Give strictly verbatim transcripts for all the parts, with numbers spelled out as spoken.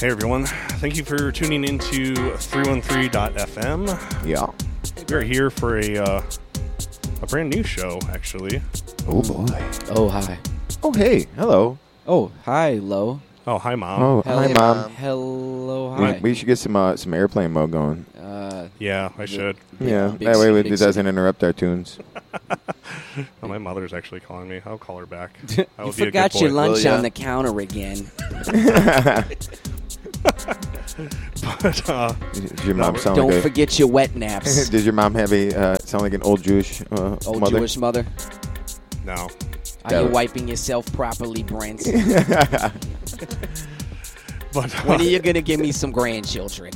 Hey everyone, thank you for tuning into three one three dot f m. Yeah. We're here for a uh, a brand new show, actually. Oh boy. Oh, hi. Oh, hey. Hello. Oh, hi, Lo. Oh, hi mom. Oh, hi, Mom. Hello, We, hi. we should get some uh, some airplane mode going. Uh, Yeah, I should. Yeah, big that way city, it big doesn't city. interrupt our tunes. Oh, my mother's actually calling me. I'll call her back. I you would be a forgot good your boy. lunch Well, yeah. on the counter again. But, uh, Does your No, mom we're- sound Don't like a... forget your wet naps. Does your mom have a uh, sound like an old Jewish uh, Old mother? Jewish mother. no. Are That you would- wiping yourself properly, Brent? But When uh, are you going to give me some grandchildren?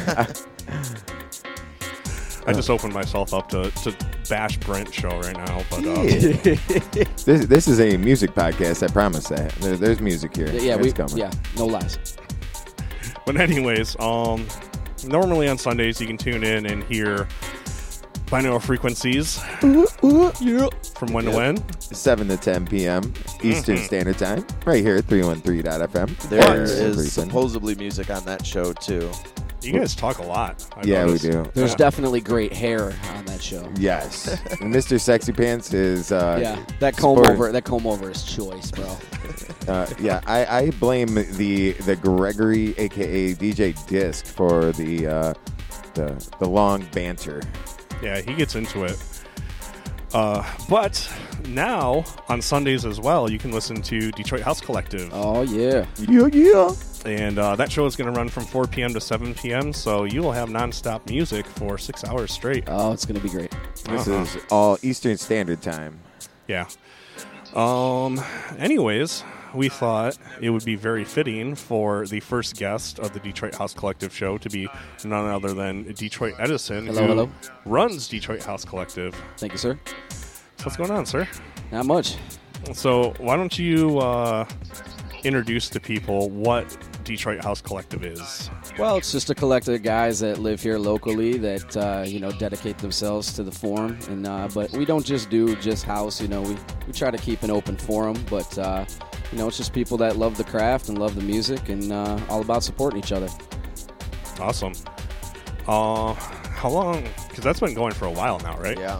I just opened myself up to, to bash Brent show right now. But uh, Yeah. this this is a music podcast. I promise that. There, there's music here. yeah, it's we, coming. yeah, no lies. But anyways, um, normally on Sundays you can tune in and hear binaural frequencies from when to when. seven to ten p.m. Eastern Mhm. Standard Time, right here at three one three dot f m. There What? is Everything. supposedly music on that show too. You guys talk a lot. I Yeah, noticed. we do. There's Yeah. definitely great hair on that show. Yes. And Mister Sexy Pants is... Uh, Yeah, that comb sport- over, that comb over is choice, bro. Uh, yeah, I, I blame the the Gregory, aka D J Disc, for the uh, the the long banter. Yeah, he gets into it. Uh, but now on Sundays as well, you can listen to Detroit House Collective, Oh yeah. Yeah, yeah. and uh, that show is going to run from four p.m. to seven p.m. So you will have nonstop music for six hours straight. Oh, it's gonna be great. This Uh-huh. is all Eastern Standard Time. Yeah. Um. Anyways, we thought it would be very fitting for the first guest of the Detroit House Collective show to be none other than Detroit Edison, Hello, who hello. runs Detroit House Collective. Thank you, sir. So what's going on, sir? Not much. So why don't you uh, introduce to people what Detroit House Collective is? Well, it's just a collective of guys that live here locally that uh, you know dedicate themselves to the forum, and uh, but we don't just do just house. You know, we, we try to keep an open forum, but uh, you know, it's just people that love the craft and love the music, and uh, all about supporting each other. Awesome. Uh, how long? Because that's been going for a while now, right? Yeah.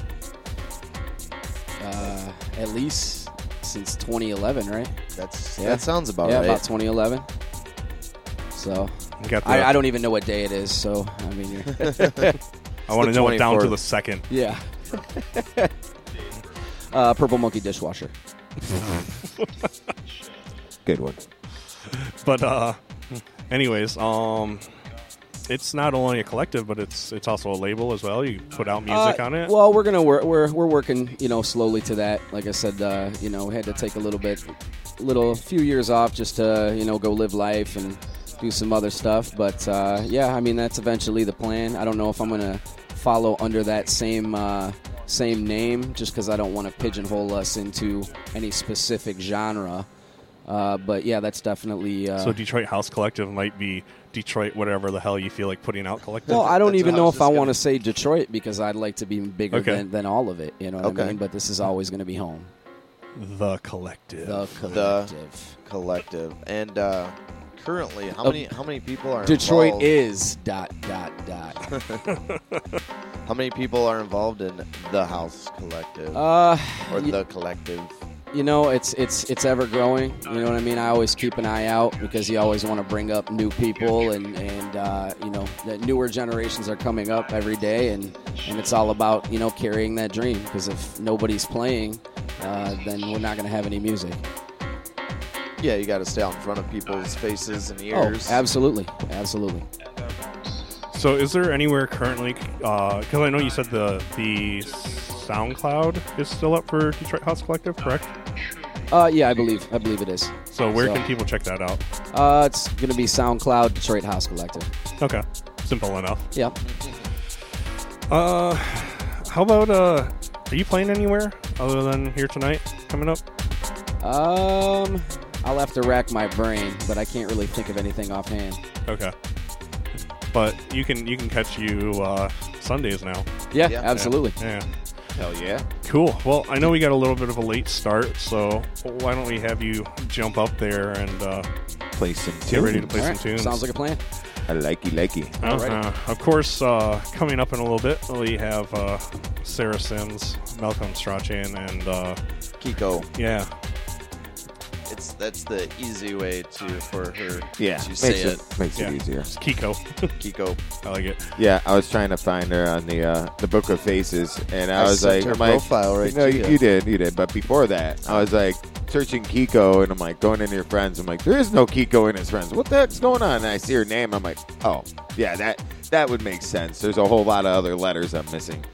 Uh, at least since twenty eleven, right? That's Yeah. that sounds about yeah, right. about twenty eleven. So You got the, I, I don't even know what day it is. So I mean, you're- I want to the know it down to twenty-fourth. the second. yeah. uh, Purple Monkey dishwasher. Good one. But uh, anyways, um, it's not only a collective, but it's it's also a label as well. You put out music Uh, on it. Well, we're gonna work. We're we're working, you know, slowly to that. Like I said, uh, you know, we had to take a little bit, little few years off just to, you know, go live life and do some other stuff. But uh, yeah, I mean, that's eventually the plan. I don't know if I'm gonna follow under that same uh, same name, just because I don't want to pigeonhole us into any specific genre. Uh, but yeah, that's definitely. Uh, So Detroit House Collective might be Detroit, whatever the hell you feel like putting out collective. Well, I don't That's even what I know was if I just want gonna- to say Detroit because I'd like to be bigger Okay. than, than all of it. You know what Okay. I mean? But this is always going to be home. The collective. The the collective. collective. And uh, currently, how Uh, many how many people are Detroit involved? is dot dot dot. How many people are involved in the House Collective uh, or y- the collective? you know, it's it's it's ever growing. You know what I mean? I always keep an eye out because you always want to bring up new people, and and uh, you know that newer generations are coming up every day, and and it's all about you know carrying that dream. Because if nobody's playing, uh, then we're not going to have any music. Yeah, you got to stay out in front of people's faces and Oh, ears. absolutely, absolutely. So is there anywhere currently? Because I know you said the the SoundCloud is still up for Detroit House Collective, correct? Uh, yeah, I believe I believe it is. So where So- can people check that out? Uh, it's going to be SoundCloud Detroit House Collective. Okay, simple enough. Yep. Uh, how about uh, are you playing anywhere other than here tonight coming up? Um, I'll have to rack my brain, but I can't really think of anything offhand. Okay, but you can you can catch you uh, Sundays now. Yeah, Yeah. absolutely. Yeah. Hell yeah. Cool. Well, I know we got a little bit of a late start, so why don't we have you jump up there and uh, play some tunes. Get ready to play All some right. tunes. Sounds like a plan. I likey likey. Uh, of course, uh, coming up in a little bit, we have uh, Sarah Sims, Malcolm Strachan, and uh, Kiko. yeah, It's that's the easy way to for her Yeah, to makes say it, it. makes Yeah. it easier. it's Kiko. Kiko. I like it. Yeah, I was trying to find her on the uh, the Book of Faces, and I, I was sent like, her I'm like, profile right no, to you, you. you did, you did. But before that, I was like searching Kiko, and I'm like going into your friends. I'm like, there is no Kiko in his friends. What the heck's going on? And I see her name. I'm like, oh, yeah, that that would make sense. There's a whole lot of other letters I'm missing.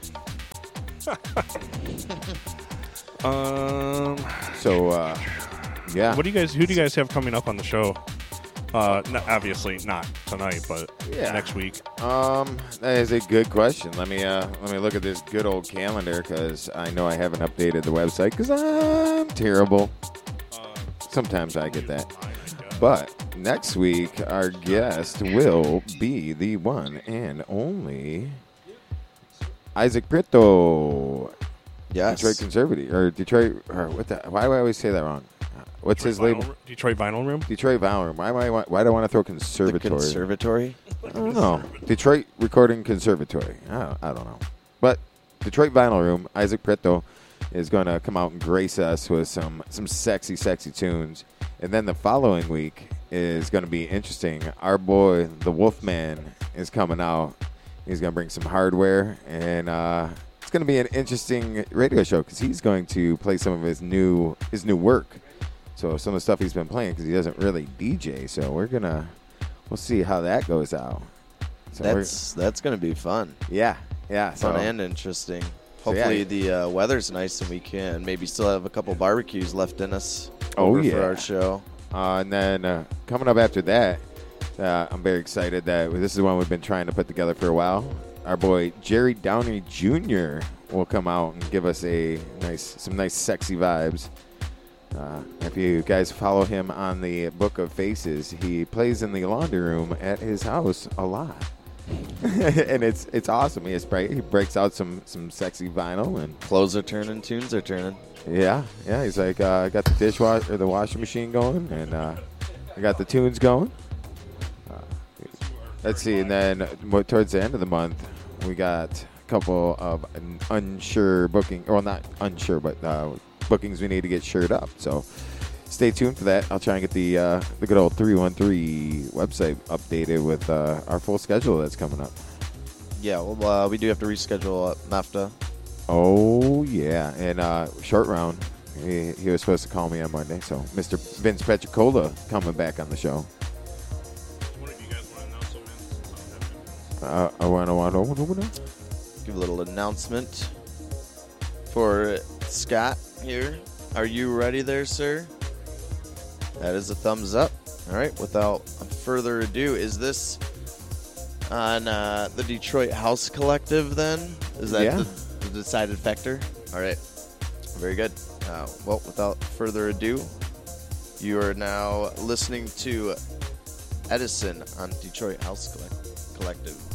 Um, So, uh, yeah, what do you guys? Who do you guys have coming up on the show? Uh, n- obviously not tonight, but Yeah. next week. Um, that is a good question. Let me uh, let me look at this good old calendar because I know I haven't updated the website because I'm terrible. Sometimes I get that. But next week, our guest will be the one and only Isaac Brito, Yes. Detroit Conservative or Detroit. Or what the? Why do I always say that wrong? What's his Detroit label? Vinyl- Detroit Vinyl Room. Detroit Vinyl Room. Why, am I, why do I want to throw The conservatory? conservatory. I don't know. Detroit Recording Conservatory. I don't, I don't know. But Detroit Vinyl Room, Isaac Preto, is going to come out and grace us with some, some sexy, sexy tunes. And then the following week is going to be interesting. Our boy, the Wolfman, is coming out. He's going to bring some hardware. And uh, it's going to be an interesting radio show because he's going to play some of his new his new work. So some of the stuff he's been playing because he doesn't really D J. So we're going to... We'll see how that goes out. So we're- That's that's gonna be fun. yeah, yeah. So, Fun and interesting. So, yeah. Hopefully the uh, weather's nice and we can maybe still have a couple barbecues left in us. Oh, over yeah. for our show. uh, and then uh, coming up after that, uh, I'm very excited that this is one we've been trying to put together for a while. Our boy Jerry Downey Junior will come out and give us a nice, some nice, sexy vibes. Uh, if you guys follow him on the Book of Faces, he plays in the laundry room at his house a lot. And it's it's awesome. He, is, he breaks out some, some sexy vinyl and Clothes are turning, tunes are turning. yeah, yeah. He's like, uh, I got the dishwasher or the washing machine going, and uh, I got the tunes going. Uh, let's see, and then uh, towards the end of the month, we got a couple of un- unsure booking, well, not unsure, but uh, bookings we need to get shored up. So stay tuned for that. I'll try and get the uh, the good old three one three website updated with uh, our full schedule that's coming up. Yeah, well, uh, we do have to reschedule uh, NAFTA. Oh, yeah. And uh, short round, he, he was supposed to call me on Monday. So Mister Vince Petricola coming back on the show. Uh, I want to want to Give a little announcement for Scott here. Are you ready there, sir? That is a thumbs up. All right, without further ado, is this on uh, the Detroit House Collective then? Is that Yeah. the, the decided factor? All right, very good. Uh, well, without further ado, you are now listening to Edison on Detroit House Collect- Collective.